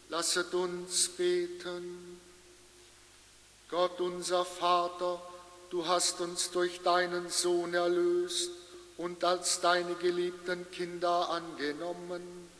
Lasset uns beten. Gott unser Vater, du hast uns durch deinen Sohn erlöst und als deine geliebten Kinder angenommen.